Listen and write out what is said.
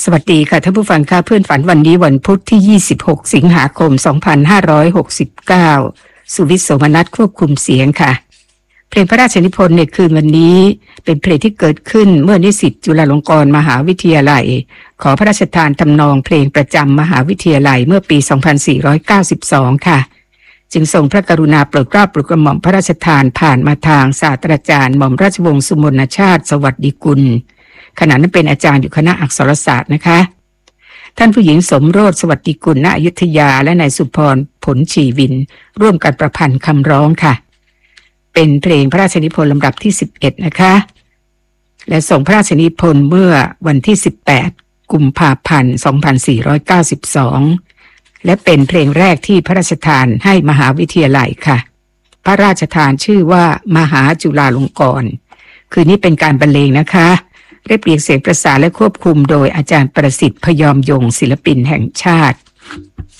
วัสดีค่ะท่านผู้ฟังค่ะเพื่อนฝันวันนี้วันพุธที่26สิงหาคม2569สุวิทย์ โสมนัสควบคุมเสียงค่ะเพลงพระราชนิพนธ์ในคืนวันนี้เป็นเพลงที่เกิดขึ้นเมื่อนิสิตจุฬาลงกรณ์มหาวิทยาลัยขอพระราชทานทำนองเพลงประจำมหาวิทยาลัยเมื่อปี2492ค่ะจึงทรงพระกรุณาโปรดเกล้าโปรดกระหม่อมพระราชทานผ่านมาทางศาสตราจารย์หม่อมราชวงศ์สุมนชาติสวัสดิกุลขณะนั้นเป็นอาจารย์อยู่คณะอักษรศาสตร์นะคะท่านผู้หญิงสมโรสสวัสดิกุลณอยุธยาและนายสุพรผลชีวินร่วมกันประพันธ์คำร้องค่ะเป็นเพลงพระราชนิพนธ์ลำดับที่11นะคะและส่งพระราชนิพนธ์เมื่อวันที่18กุมภาพันธ์2492และเป็นเพลงแรกที่พระราชทานให้มหาวิทยาลัยค่ะพระราชทานชื่อว่ามหาจุฬาลงกรณ์คืนนี้เป็นการบรรเลงนะคะเรียบเรียงเสียงประสานและควบคุมโดยอาจารย์ประสิทธิ์พยอมยงศิลปินแห่งชาติ